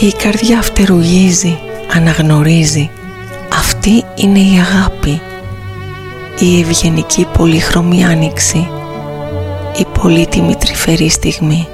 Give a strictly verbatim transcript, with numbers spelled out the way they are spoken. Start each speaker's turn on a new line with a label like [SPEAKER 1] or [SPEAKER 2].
[SPEAKER 1] και η καρδιά φτερουγίζει, αναγνωρίζει. Αυτή είναι η αγάπη, η ευγενική πολύχρωμη άνοιξη, η πολύτιμη τρυφερή στιγμή.